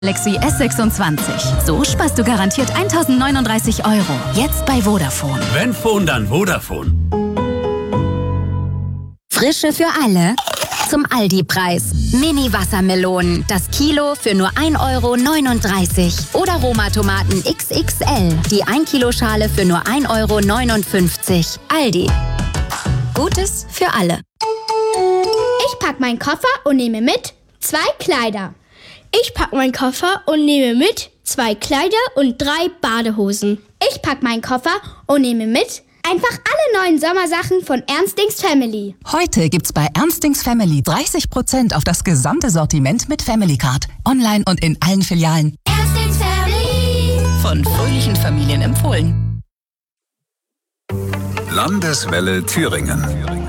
Galaxy S26. So sparst du garantiert 1.039 €. Jetzt bei Vodafone. Wenn Phone, dann Vodafone. Frische für alle zum Aldi-Preis. Mini-Wassermelonen. Das Kilo für nur 1,39 € Oder Roma-Tomaten XXL. Die 1-Kilo-Schale für nur 1,59 €. Aldi. Gutes für alle. Ich pack meinen Koffer und nehme mit 2 Kleider. Ich pack meinen Koffer und nehme mit 2 Kleider und 3 Badehosen. Ich pack meinen Koffer und nehme mit einfach alle neuen Sommersachen von Ernstings Family. Heute gibt's bei Ernstings Family 30% auf das gesamte Sortiment mit Family Card. Online und in allen Filialen. Ernstings Family. Von fröhlichen Familien empfohlen. Landeswelle Thüringen.